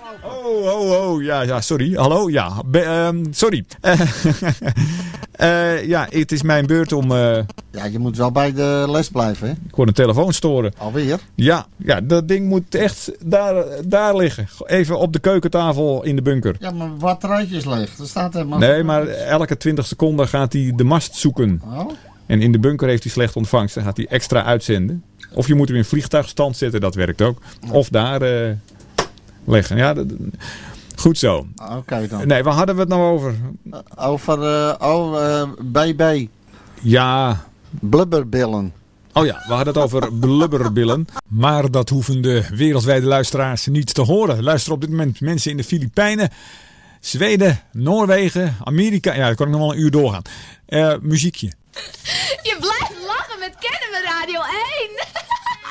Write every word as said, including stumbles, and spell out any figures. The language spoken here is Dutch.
Oh, oh, oh, ja, ja, sorry. Hallo, ja, Be- um, sorry. Uh, uh, ja, het is mijn beurt om... Uh... Ja, je moet wel bij de les blijven, hè? Ik hoor een telefoon storen. Alweer? Ja, ja, dat ding moet echt daar, daar liggen. Even op de keukentafel in de bunker. Ja, maar wat batterijtje is leeg. Er staat helemaal... Nee, maar elke twintig seconden gaat hij de mast zoeken. Oh? En in de bunker heeft hij slecht ontvangst. Dan gaat hij extra uitzenden. Of je moet hem in vliegtuigstand zetten, dat werkt ook. Of daar uh, leggen. Ja, dat, goed zo. Oké okay, dan. Nee, waar hadden we het nou over? Uh, over, uh, oh, uh, B B. Ja. Blubberbillen. Oh ja, we hadden het over blubberbillen. Maar dat hoeven de wereldwijde luisteraars niet te horen. Luister op dit moment mensen in de Filipijnen, Zweden, Noorwegen, Amerika. Ja, daar kan ik nog wel een uur doorgaan. Uh, muziekje. Je blijft lachen met Kennen we Radio één.